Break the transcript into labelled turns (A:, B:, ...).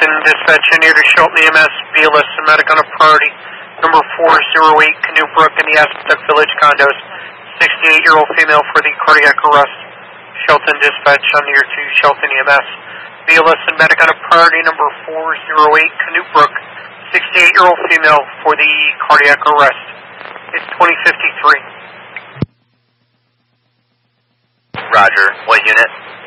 A: Shelton Dispatch, in here to Shelton EMS, BLS medic on a priority, number 408, Canoe Brook in the Aspetuck Village condos, 68-year-old female for the cardiac arrest. Shelton Dispatch, on here to Shelton EMS, BLS and medic on a priority, number 408, Canoe Brook, 68-year-old female for the cardiac arrest. It's 2053.
B: Roger. What unit?